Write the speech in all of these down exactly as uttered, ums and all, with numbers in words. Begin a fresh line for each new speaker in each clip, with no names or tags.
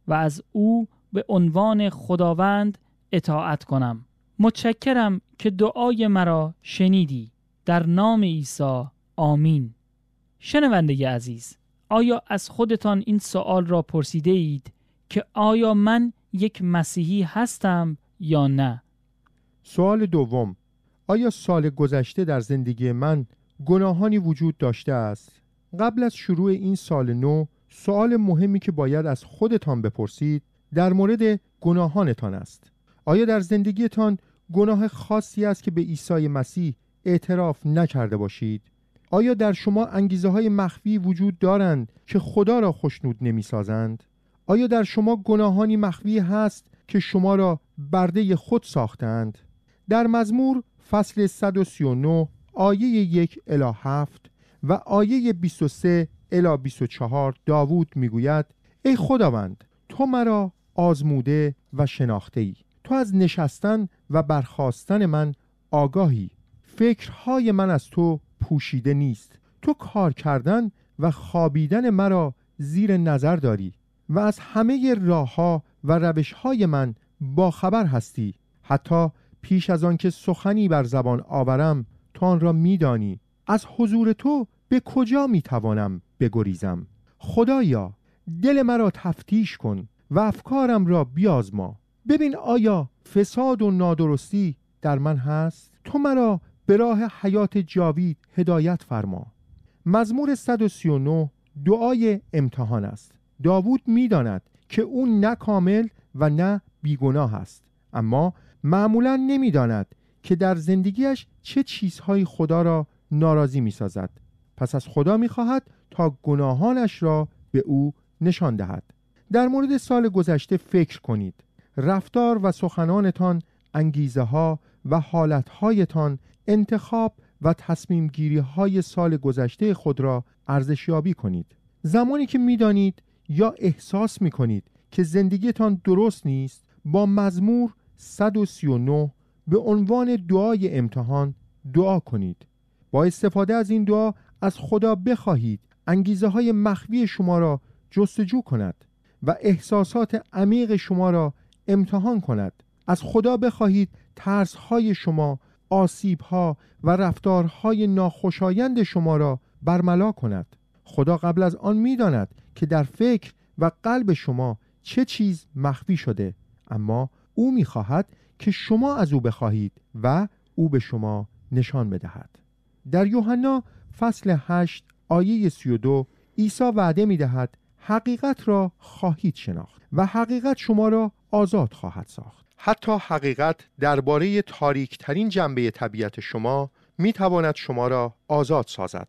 و از او به عنوان خداوند اطاعت کنم. متشکرم که دعای مرا شنیدی. در نام عیسی آمین. شنونده عزیز، آیا از خودتان این سوال را پرسیده اید که آیا من یک مسیحی هستم یا نه؟
سوال دوم، آیا سال گذشته در زندگی من گناهانی وجود داشته است؟ قبل از شروع این سال نو، سوال مهمی که باید از خودتان بپرسید در مورد گناهانتان است. آیا در زندگیتان گناه خاصی است که به عیسی مسیح اعتراف نکرده باشید؟ آیا در شما انگیزه های مخفی وجود دارند که خدا را خوشنود نمی سازند؟ آیا در شما گناهانی مخفی هست که شما را برده خود ساختند؟ در مزمور فصل صد و سی و نه آیه یک الی هفت و آیه بیست و سه الی بیست و چهار داوود میگوید: ای خداوند، تو مرا آزموده و شناخته ای. تو از نشستن و برخاستن من آگاهی. فکرهای من از تو پوشیده نیست. تو کار کردن و خوابیدن مرا زیر نظر داری و از همه راهها و روشهای من با خبر هستی. حتی پیش از آن که سخنی بر زبان آورم تو آن را میدانی. از حضور تو به کجا میتوانم بگریزم؟ خدایا، دل مرا تفتیش کن و افکارم را بیازما. ببین آیا فساد و نادرستی در من هست؟ تو مرا به راه حیات جاوید هدایت فرما. مزمور صد و سی و نه دعای امتحان است. داوود میداند که او نه کامل و نه بیگناه است، اما معمولا نمیداند که در زندگیش چه چیزهایی خدا را ناراضی میسازد. پس از خدا میخواهد تا گناهانش را به او نشان دهد. در مورد سال گذشته فکر کنید. رفتار و سخنانتان، انگیزه ها و حالتهایتان، انتخاب و تصمیم گیری های سال گذشته خود را ارزشیابی کنید. زمانی که میدانید یا احساس میکنید که زندگیتان درست نیست، با مزمور صد و سی و نه به عنوان دعای امتحان دعا کنید. با استفاده از این دعا از خدا بخواهید انگیزه های مخفی شما را جستجو کند و احساسات عمیق شما را امتحان کند. از خدا بخواهید ترس‌های شما، آسیب‌ها و رفتارهای ناخوشایند شما را برملا کند. خدا قبل از آن می‌داند که در فکر و قلب شما چه چیز مخفی شده، اما او می‌خواهد که شما از او بخواهید و او به شما نشان بدهد. در یوحنا فصل هشت آیه سی و دو عیسی وعده می‌دهد حقیقت را خواهید شناخت و حقیقت شما را آزاد خواهد ساخت. حتی حقیقت درباره تاریک ترین جنبه طبیعت شما می تواند شما را آزاد سازد.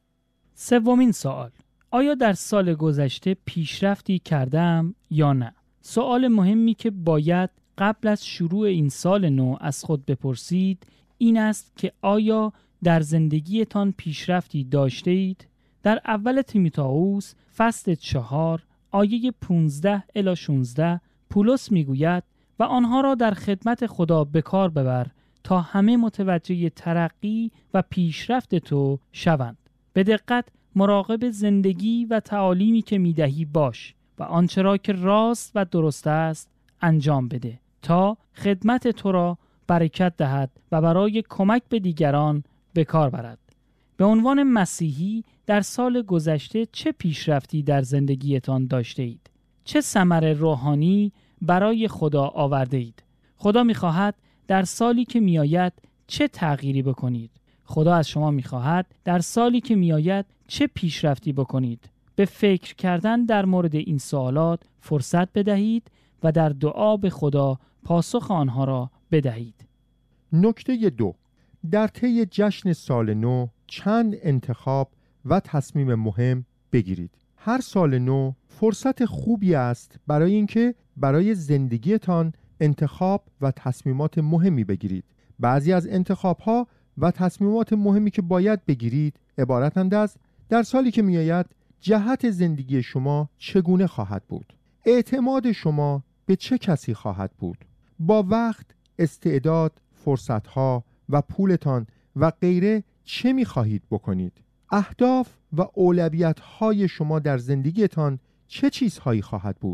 سومین سوال: آیا در سال گذشته پیشرفتی کردم یا نه؟ سوال مهمی که باید قبل از شروع این سال نو از خود بپرسید این است که آیا در زندگیتان پیشرفتی داشته اید؟ در اول تیموتائوس فصل چهار آیه پانزده الی شانزده پولس میگوید و آنها را در خدمت خدا به کار ببر تا همه متوجه ترقی و پیشرفت تو شوند. به دقت مراقب زندگی و تعالیمی که میدهی باش و آنچه را که راست و درست است انجام بده تا خدمت تو را برکت دهد و برای کمک به دیگران به کار برد. به عنوان مسیحی در سال گذشته چه پیشرفتی در زندگیتان داشته اید؟ چه ثمر روحانی برای خدا آورده اید؟ خدا می‌خواهد در سالی که میآید چه تغییری بکنید؟ خدا از شما می‌خواهد در سالی که میآید چه پیشرفتی بکنید؟ به فکر کردن در مورد این سوالات فرصت بدهید و در دعا به خدا پاسخ آنها را بدهید.
نکته دو: در طی جشن سال نو چند انتخاب و تصمیم مهم بگیرید. هر سال نو فرصت خوبی است برای اینکه برای زندگیتان انتخاب و تصمیمات مهمی بگیرید. بعضی از انتخاب‌ها و تصمیمات مهمی که باید بگیرید عبارتند از در سالی که میآید جهت زندگی شما چگونه خواهد بود؟ اعتماد شما به چه کسی خواهد بود؟ با وقت، استعداد، فرصت‌ها و پولتان و غیره چه می‌خواهید بکنید؟ اهداف و اولویت‌های شما در زندگیتان چه چیزهایی خواهد بود؟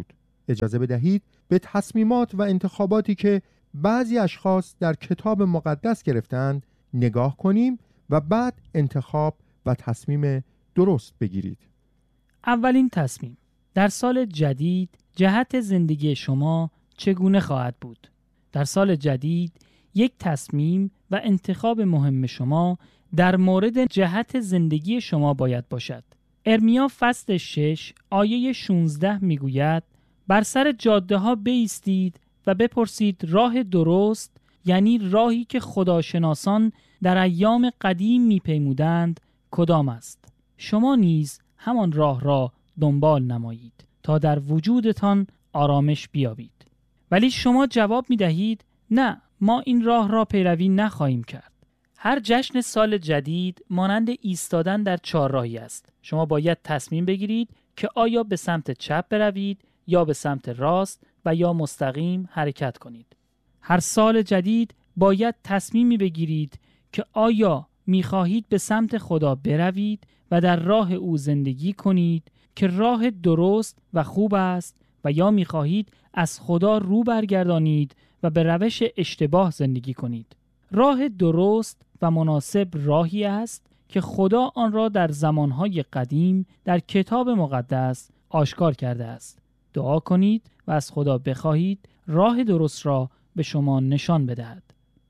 اجازه بدهید به تصمیمات و انتخاباتی که بعضی اشخاص در کتاب مقدس گرفتند نگاه کنیم و بعد انتخاب و تصمیم درست بگیرید.
اولین تصمیم: در سال جدید جهت زندگی شما چگونه خواهد بود؟ در سال جدید یک تصمیم و انتخاب مهم شما در مورد جهت زندگی شما باید باشد. ارمیا فصل شش آیه شانزده میگوید: بر سر جاده ها بایستید و بپرسید راه درست، یعنی راهی که خداشناسان در ایام قدیم میپیمودند، کدام است؟ شما نیز همان راه را دنبال نمایید تا در وجودتان آرامش بیابید. ولی شما جواب میدهید: نه، ما این راه را پیروی نخواهیم کرد. هر جشن سال جدید مانند ایستادن در چهارراهی است. شما باید تصمیم بگیرید که آیا به سمت چپ بروید یا به سمت راست و یا مستقیم حرکت کنید. هر سال جدید باید تصمیمی بگیرید که آیا می‌خواهید به سمت خدا بروید و در راه او زندگی کنید که راه درست و خوب است، و یا می‌خواهید از خدا رو برگردانید و به روش اشتباه زندگی کنید. راه درست و مناسب راهی است که خدا آن را در زمانهای قدیم در کتاب مقدس آشکار کرده است. دعا کنید و از خدا بخواهید راه درست را به شما نشان بدهد.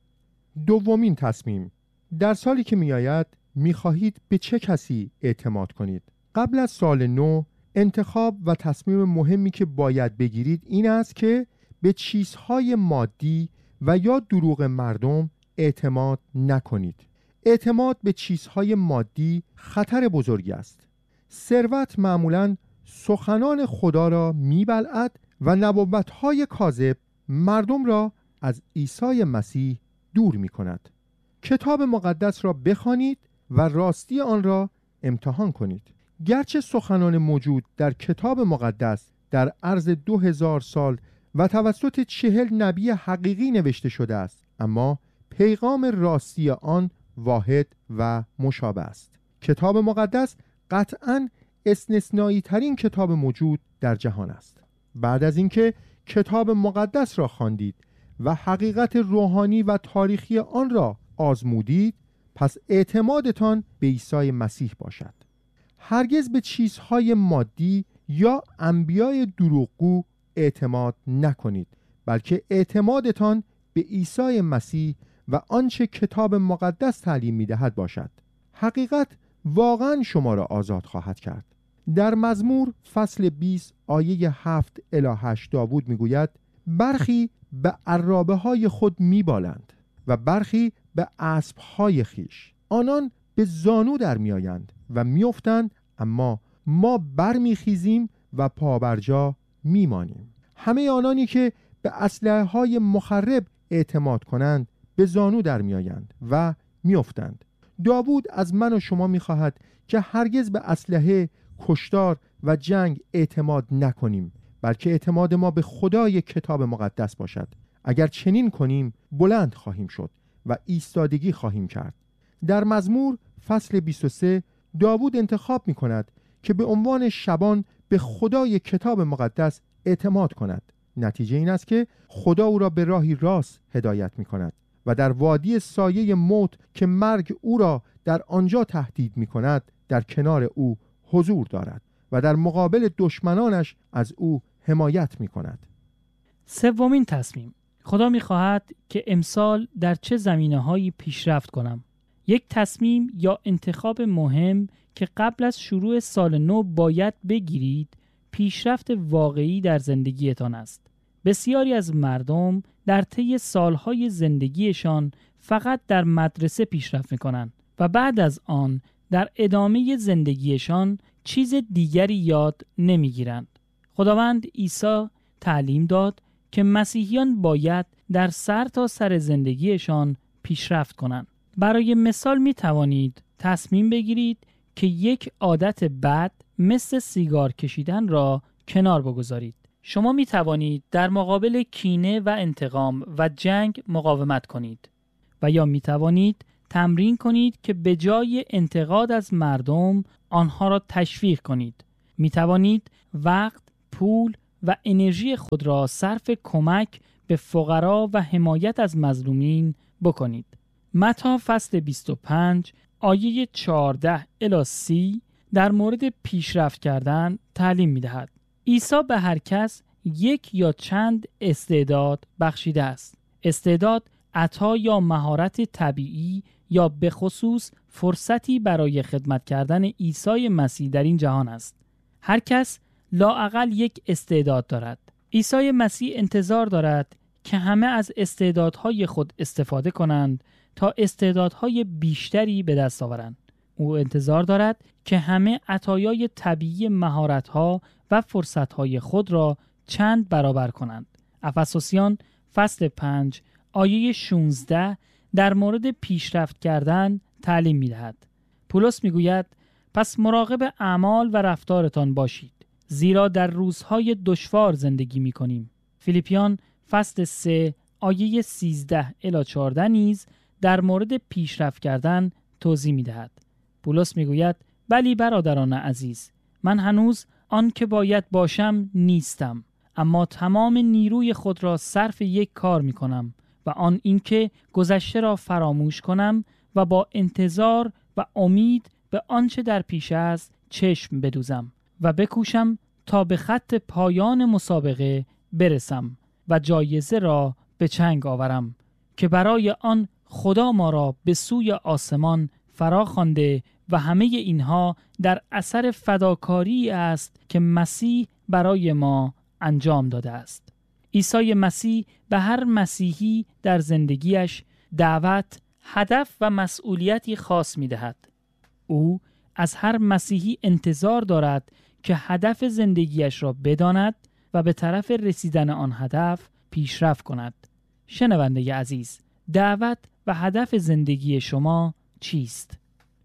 دومین تصمیم: در سالی که میآید میخواهید به چه کسی اعتماد کنید؟ قبل از سال نو انتخاب و تصمیم مهمی که باید بگیرید این است که به چیزهای مادی و یا دروغ مردم اعتماد نکنید. اعتماد به چیزهای مادی خطر بزرگی است. ثروت معمولاً سخنان خدا را میبلعد و نبوت‌های کاذب مردم را از عیسی مسیح دور می‌کند. کتاب مقدس را بخوانید و راستی آن را امتحان کنید. گرچه سخنان موجود در کتاب مقدس در عرض دو هزار سال و توسط چهل نبی حقیقی نوشته شده است، اما پیغام راستی آن واحد و مشابه است. کتاب مقدس قطعاً استثنایی ترین کتاب موجود در جهان است. بعد از اینکه کتاب مقدس را خواندید و حقیقت روحانی و تاریخی آن را آزمودید، پس اعتمادتان به عیسی مسیح باشد. هرگز به چیزهای مادی یا انبیای دروغگو اعتماد نکنید، بلکه اعتمادتان به عیسی مسیح و آنچه کتاب مقدس تعلیم می‌دهد باشد. حقیقت واقعا شما را آزاد خواهد کرد. در مزمور فصل بیست آیه هفت الی هشت داوود میگوید: برخی به عرابه های خود میبالند و برخی به اسب های خیش، آنان به زانو در میآیند و میافتند، اما ما برمیخیزیم و پابرجا میمانیم. همه آنانی که به اسلحه های مخرب اعتماد کنند به زانو در میآیند و میافتند. داوود از من و شما میخواهد که هرگز به اسلحه، کشتار و جنگ اعتماد نکنیم، بلکه اعتماد ما به خدای کتاب مقدس باشد. اگر چنین کنیم بلند خواهیم شد و ایستادگی خواهیم کرد. در مزمور فصل بیست و سه داوود انتخاب می کند که به عنوان شبان به خدای کتاب مقدس اعتماد کند. نتیجه این است که خدا او را به راهی راست هدایت می کند و در وادی سایه موت که مرگ او را در آنجا تهدید می کند در کنار او حضور دارد و در مقابل دشمنانش از او حمایت می کند.
سومین تصمیم: خدا می خواهد که امسال در چه زمینه‌هایی پیشرفت کنم. یک تصمیم یا انتخاب مهم که قبل از شروع سال نو باید بگیرید پیشرفت واقعی در زندگیتان است. بسیاری از مردم در طی سالهای زندگیشان فقط در مدرسه پیشرفت می‌کنند و بعد از آن در ادامه زندگیشان چیز دیگری یاد نمی‌گیرند. خداوند عیسی تعلیم داد که مسیحیان باید در سر تا سر زندگیشان پیشرفت کنند. برای مثال می توانید تصمیم بگیرید که یک عادت بد مثل سیگار کشیدن را کنار بگذارید. شما می توانید در مقابل کینه و انتقام و جنگ مقاومت کنید و یا می توانید تمرین کنید که به جای انتقاد از مردم آنها را تشویق کنید. می توانید وقت، پول و انرژی خود را صرف کمک به فقرا و حمایت از مظلومین بکنید. متی فصل بیست و پنج آیه چهارده الی سی در مورد پیشرفت کردن تعلیم می‌دهد. عیسی به هر کس یک یا چند استعداد بخشیده است. استعداد عطا یا مهارت طبیعی یا به خصوص فرصتی برای خدمت کردن عیسی مسیح در این جهان است. هر کس لااقل یک استعداد دارد. عیسی مسیح انتظار دارد که همه از استعدادهای خود استفاده کنند تا استعدادهای بیشتری به دست آورند. او انتظار دارد که همه عطایای طبیعی مهارت‌ها و فرصت‌های خود را چند برابر کنند. افسوسیان فصل پنج آیه شانزده در مورد پیشرفت کردن تعلیم می‌دهد. پولس می‌گوید پس مراقب اعمال و رفتارتان باشید، زیرا در روزهای دشوار زندگی می‌کنیم. فیلیپیان فصل سه آیه سیزده الی چهارده نیز در مورد پیشرفت کردن توضیح می‌دهد. پولس می‌گوید بلی برادران عزیز، من هنوز آن که باید باشم نیستم، اما تمام نیروی خود را صرف یک کار می‌کنم و آن اینکه گذشته را فراموش کنم و با انتظار و امید به آنچه در پیش است چشم بدوزم و بکوشم تا به خط پایان مسابقه برسم و جایزه را به چنگ آورم که برای آن خدا ما را به سوی آسمان فرا خوانده و همه اینها در اثر فداکاری است که مسیح برای ما انجام داده است. عیسی مسیح به هر مسیحی در زندگیش دعوت، هدف و مسئولیتی خاص می‌دهد. او از هر مسیحی انتظار دارد که هدف زندگیش را بداند و به طرف رسیدن آن هدف پیشرفت کند. شنونده عزیز، دعوت و هدف زندگی شما چیست؟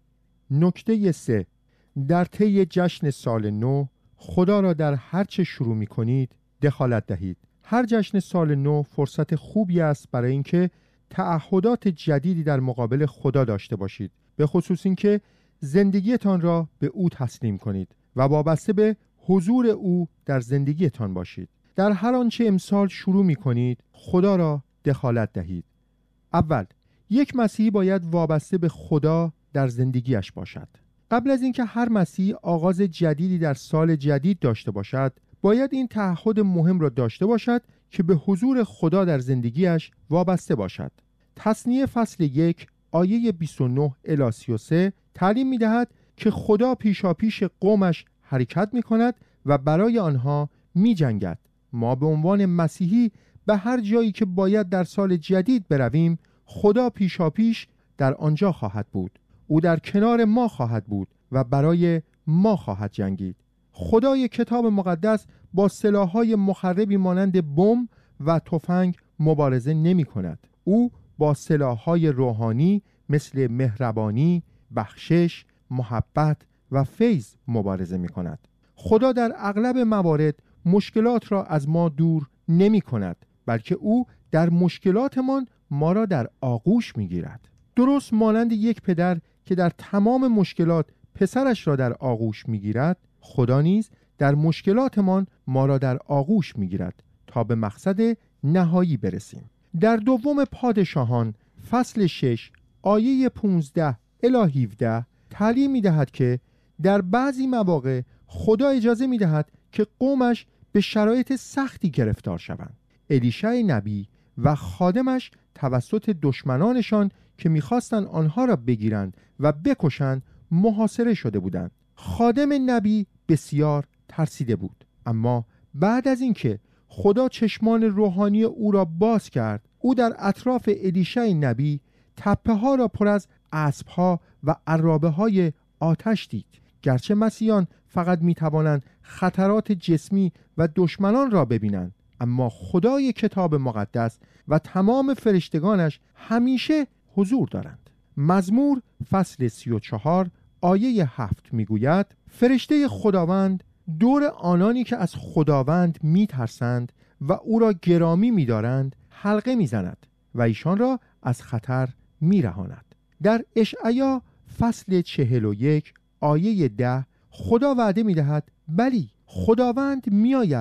نکته سه، در طی جشن سال نو خدا را در هر چه شروع می کنید دخالت دهید. هر جشن سال نو فرصت خوبی است برای اینکه تعهدات جدیدی در مقابل خدا داشته باشید، به خصوص اینکه زندگیتان را به او تسلیم کنید و وابسته به حضور او در زندگیتان باشید. در هر آنچه امسال شروع می کنید خدا را دخالت دهید. اول، یک مسیحی باید وابسته به خدا در زندگیش باشد. قبل از اینکه هر مسیحی آغاز جدیدی در سال جدید داشته باشد، باید این تعهد مهم را داشته باشد که به حضور خدا در زندگیش وابسته باشد. تثنیه فصل یک آیه بیست و نه الی سی و سه تعلیم می دهد که خدا پیشاپیش قومش حرکت می کند و برای آنها می جنگد. ما به عنوان مسیحی به هر جایی که باید در سال جدید برویم، خدا پیشاپیش در آنجا خواهد بود. او در کنار ما خواهد بود و برای ما خواهد جنگید. خدای کتاب مقدس با سلاح‌های مخربی مانند بمب و تفنگ مبارزه نمی کند. او با سلاح‌های روحانی مثل مهربانی، بخشش، محبت و فیض مبارزه می کند. خدا در اغلب موارد مشکلات را از ما دور نمی کند، بلکه او در مشکلاتمان ما را در آغوش می گیرد. درست مانند یک پدر که در تمام مشکلات پسرش را در آغوش می گیرد، خدا نیز در مشکلاتمان ما را در آغوش می گیرد تا به مقصد نهایی برسیم. در دوم پادشاهان فصل شش آیه پانزده الی هفده تعلیم می دهد که در بعضی مواقع خدا اجازه می دهد که قومش به شرایط سختی گرفتار شوند. الیشع نبی و خادمش توسط دشمنانشان که می‌خواستند آنها را بگیرند و بکشند محاصره شده بودند. خادم نبی بسیار ترسیده بود، اما بعد از اینکه خدا چشمان روحانی او را باز کرد، او در اطراف الیشع نبی تپه ها را پر از اسب ها و عرابه های آتش دید. گرچه مسیحیان فقط می توانند خطرات جسمی و دشمنان را ببینند، اما خدای کتاب مقدس و تمام فرشتگانش همیشه حضور دارند. مزمور فصل سی و چهار آیه هفت می گوید فرشته خداوند دور آنانی که از خداوند می ترسند و او را گرامی می دارند حلقه می زند و ایشان را از خطر می رهاند. در اشعیا فصل چهل و یک آیه ده خدا وعده می دهد بلی خداوند می آید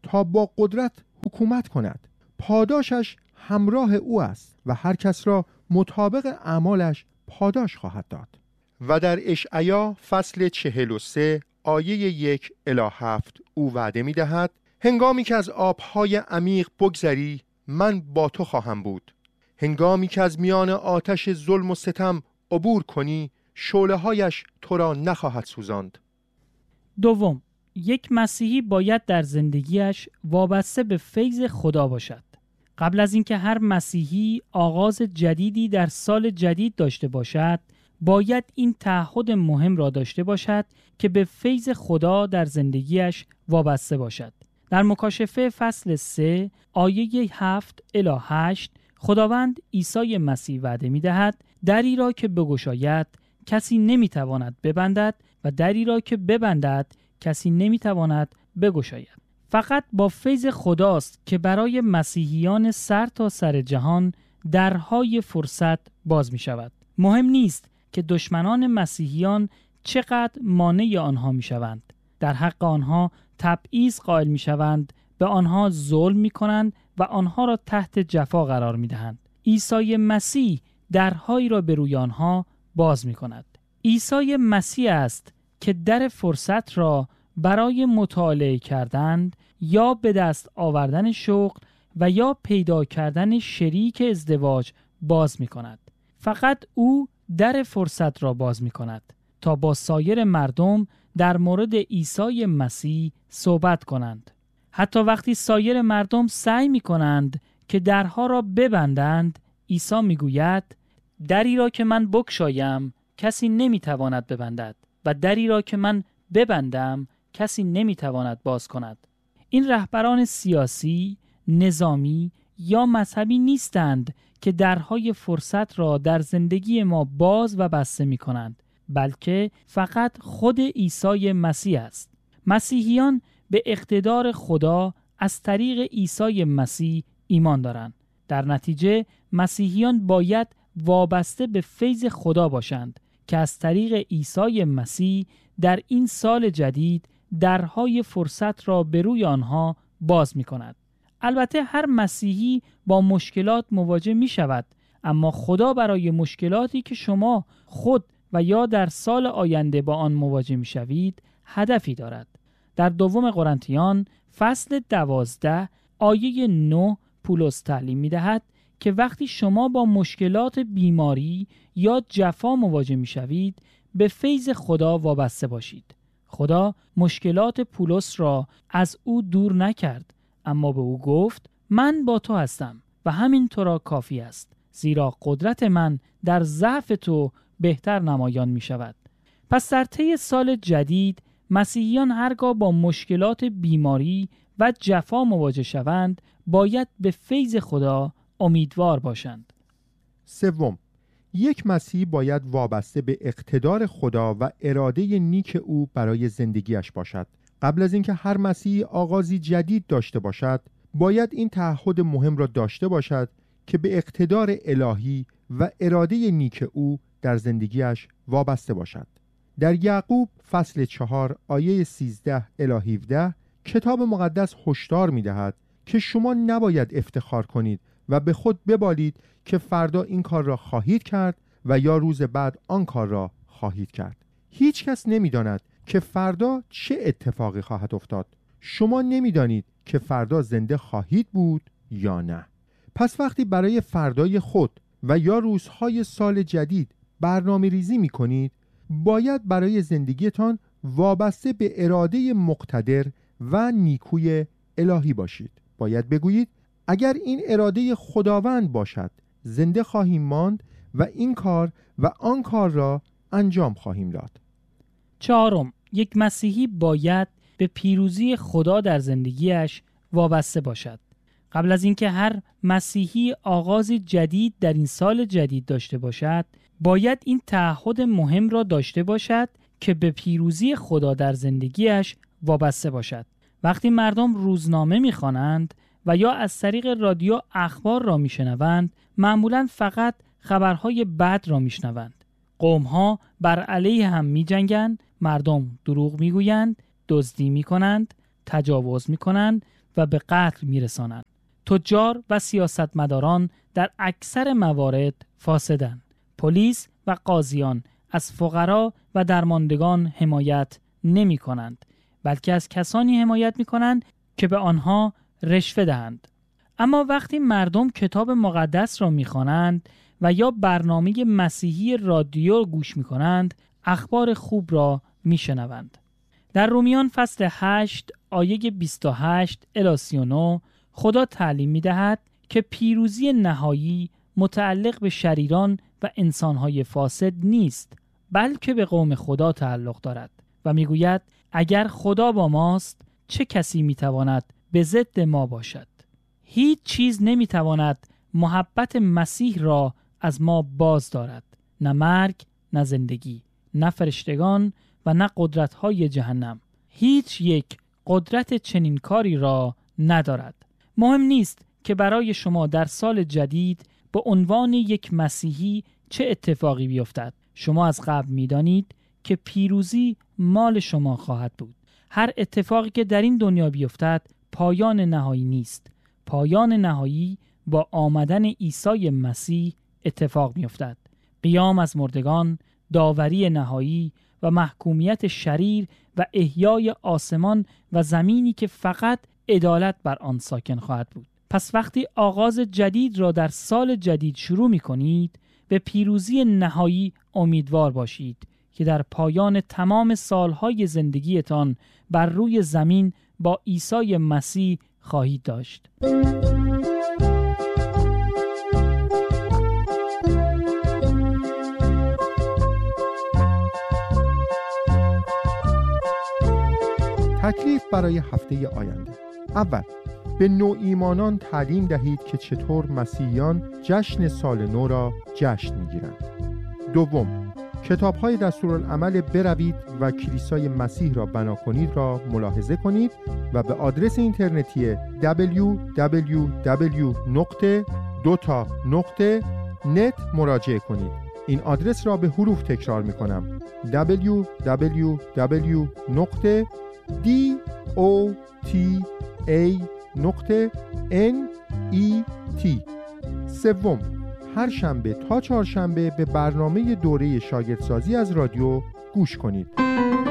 تا با قدرت حکومت کند. پاداشش همراه او است و هر کس را مطابق اعمالش پاداش خواهد داد. و در اشعیا فصل چهل و سه آیه یک الی هفت او وعده می دهد هنگامی که از آبهای عمیق بگذری من با تو خواهم بود. هنگامی که از میان آتش ظلم و ستم عبور کنی شعله هایش تو را نخواهد سوزاند.
دوم، یک مسیحی باید در زندگیش وابسته به فیض خدا باشد. قبل از اینکه هر مسیحی آغاز جدیدی در سال جدید داشته باشد، باید این تعهد مهم را داشته باشد که به فیض خدا در زندگیش وابسته باشد. در مکاشفه فصل سه آیه هفت الی هشت خداوند عیسی مسیح وعده می دهد دری را که بگشاید کسی نمی تواند ببندد و دری را که ببندد کسی نمی تواند بگشاید. فقط با فیض خداست که برای مسیحیان سر تا سر جهان درهای فرصت باز می شود. مهم نیست که دشمنان مسیحیان چقدر مانع آنها می شوند. در حق آنها تبعیض قائل می شوند، به آنها ظلم می کنند و آنها را تحت جفا قرار می دهند. عیسی مسیح درهایی را به روی آنها باز می کند. عیسی مسیح است که در فرصت را برای مطالعه کردن یا به دست آوردن شغل و یا پیدا کردن شریک ازدواج باز می کند. فقط او در فرصت را باز می کند تا با سایر مردم در مورد عیسی مسیح صحبت کنند. حتی وقتی سایر مردم سعی می کنند که درها را ببندند، عیسی می گوید دری را که من بگشایم کسی نمی تواند ببندد و دری را که من ببندم کسی نمی تواند باز کند. این رهبران سیاسی، نظامی یا مذهبی نیستند که درهای فرصت را در زندگی ما باز و بسته می کنند، بلکه فقط خود عیسی مسیح است. مسیحیان به اقتدار خدا از طریق عیسی مسیح ایمان دارند. در نتیجه مسیحیان باید وابسته به فیض خدا باشند که از طریق عیسی مسیح در این سال جدید درهای فرصت را به روی آنها باز می کند. البته هر مسیحی با مشکلات مواجه می شود، اما خدا برای مشکلاتی که شما خود و یا در سال آینده با آن مواجه می شوید هدفی دارد. در دوم قرنتیان فصل دوازده آیه نه پولس تعلیم می دهد که وقتی شما با مشکلات بیماری یا جفا مواجه می شوید به فیض خدا وابسته باشید. خدا مشکلات پولس را از او دور نکرد، اما به او گفت من با تو هستم و همین تو را کافی است، زیرا قدرت من در ضعف تو بهتر نمایان می شود. پس در طی سال جدید مسیحیان هرگاه با مشکلات بیماری و جفا مواجه شوند باید به فیض خدا امیدوار باشند.
سوم، یک مسیحی باید وابسته به اقتدار خدا و اراده نیک او برای زندگیش باشد. قبل از اینکه هر مسیحی آغازی جدید داشته باشد، باید این تعهد مهم را داشته باشد که به اقتدار الهی و اراده نیک او در زندگیش وابسته باشد. در یعقوب فصل چهار آیه سیزده الی هفده کتاب مقدس هشدار می‌دهد که شما نباید افتخار کنید و به خود ببالید که فردا این کار را خواهید کرد و یا روز بعد آن کار را خواهید کرد. هیچ کس نمی‌داند که فردا چه اتفاقی خواهد افتاد. شما نمی‌دانید که فردا زنده خواهید بود یا نه. پس وقتی برای فردای خود و یا روزهای سال جدید برنامه ریزی می کنید، باید برای زندگیتان وابسته به اراده مقتدر و نیکوی الهی باشید. باید بگویید اگر این اراده خداوند باشد زنده خواهیم ماند و این کار و آن کار را انجام خواهیم داد.
چهارم، یک مسیحی باید به پیروزی خدا در زندگیش وابسته باشد. قبل از اینکه هر مسیحی آغازی جدید در این سال جدید داشته باشد، باید این تعهد مهم را داشته باشد که به پیروزی خدا در زندگیش وابسته باشد. وقتی مردم روزنامه می‌خوانند و یا از طریق رادیو اخبار را میشنوند، معمولاً فقط خبرهای بد را میشنوند. قوم‌ها بر علیه هم می‌جنگند، مردم دروغ میگویند، دزدی میکنند، تجاوز میکنند و به قتل میرسانند. تجار و سیاستمداران در اکثر موارد فاسدند. پلیس و قاضیان از فقرا و درماندگان حمایت نمی کنند، بلکه از کسانی حمایت می کنند که به آنها رشوه دهند. اما وقتی مردم کتاب مقدس را می خوانند و یا برنامه مسیحی رادیو گوش می کنند، اخبار خوب را می شنوند. در رومیان فصل هشت آیه بیست و هشت الی سی و نه خدا تعلیم می دهد که پیروزی نهایی متعلق به شریران و انسانهای فاسد نیست، بلکه به قوم خدا تعلق دارد و می گوید اگر خدا با ماست چه کسی می تواند به ضد ما باشد؟ هیچ چیز نمی تواند محبت مسیح را از ما باز دارد، نه مرگ، نه زندگی، نه فرشتگان و نه قدرت‌های جهنم. هیچ یک قدرت چنین کاری را ندارد. مهم نیست که برای شما در سال جدید به عنوان یک مسیحی چه اتفاقی بیفتد. شما از قبل می‌دانید که پیروزی مال شما خواهد بود. هر اتفاقی که در این دنیا بیفتد پایان نهایی نیست. پایان نهایی با آمدن عیسی مسیح اتفاق می‌افتد. قیام از مردگان، داوری نهایی و محکومیت شریر و احیای آسمان و زمینی که فقط عدالت بر آن ساکن خواهد بود. پس وقتی آغاز جدید را در سال جدید شروع می کنید، به پیروزی نهایی امیدوار باشید که در پایان تمام سالهای زندگیتان بر روی زمین با عیسی مسیح خواهید داشت.
تکلیف برای هفته آینده. اول، به نوایمانان تعلیم دهید که چطور مسیحیان جشن سال نو را جشن می‌گیرند. دوم، کتاب‌های دستورالعمل بروید و کلیسای مسیح را بنا کنید را ملاحظه کنید و به آدرس اینترنتی دبلیو دبلیو دبلیو دات دوتا نقطه نت مراجعه کنید. این آدرس را به حروف تکرار می‌کنم: دبلیو دبلیو دبلیو دات دوتا نت. سوم، هر شنبه تا چهارشنبه به برنامه دوره شاگردسازی از رادیو گوش کنید.